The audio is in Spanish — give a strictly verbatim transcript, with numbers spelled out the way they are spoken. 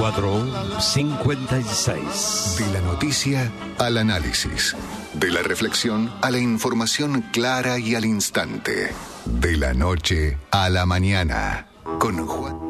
cuatro cincuenta y seis. De la noticia al análisis. De la reflexión a la información clara y al instante. De la noche a la mañana. Con Juan